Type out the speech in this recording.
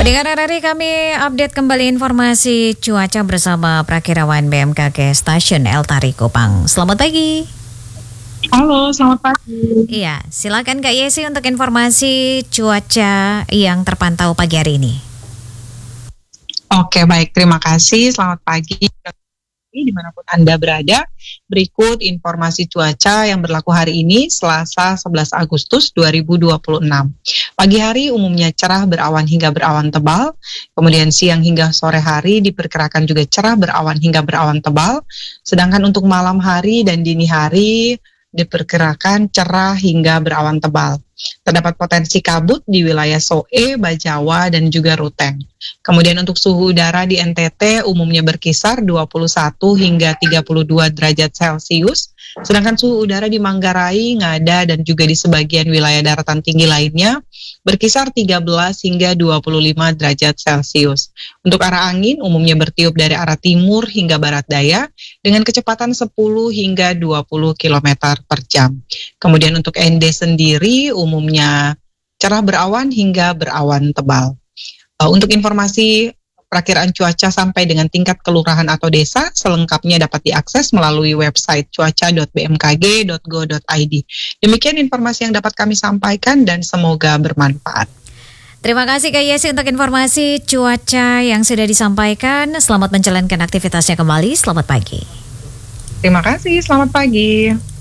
Pendengar RRI, kami update kembali informasi cuaca bersama Prakirawan BMKG Stasiun El Tari Kupang. Selamat pagi. Halo, selamat pagi. Iya, silakan Kak Yesi untuk informasi cuaca yang terpantau pagi hari ini. Oke, baik. Terima kasih. Selamat pagi. Dimanapun Anda berada, berikut informasi cuaca yang berlaku hari ini, Selasa 11 Agustus 2026. Pagi hari umumnya cerah berawan hingga berawan tebal, kemudian siang hingga sore hari diperkirakan juga cerah berawan hingga berawan tebal, sedangkan untuk malam hari dan dini hari diperkirakan cerah hingga berawan tebal. Terdapat potensi kabut di wilayah Soe, Bajawa, dan juga Ruteng. Kemudian untuk suhu udara di NTT umumnya berkisar 21 hingga 32 derajat Celcius, sedangkan suhu udara di Manggarai, Ngada, dan juga di sebagian wilayah daratan tinggi lainnya berkisar 13 hingga 25 derajat Celcius. Untuk arah angin umumnya bertiup dari arah timur hingga barat daya dengan kecepatan 10 hingga 20 km per jam. Kemudian untuk ND sendiri umumnya cerah berawan hingga berawan tebal. Untuk informasi perakiraan cuaca sampai dengan tingkat kelurahan atau desa, selengkapnya dapat diakses melalui website cuaca.bmkg.go.id. Demikian informasi yang dapat kami sampaikan dan semoga bermanfaat. Terima kasih Kak Yesi untuk informasi cuaca yang sudah disampaikan. Selamat menjalankan aktivitasnya kembali. Selamat pagi. Terima kasih, selamat pagi.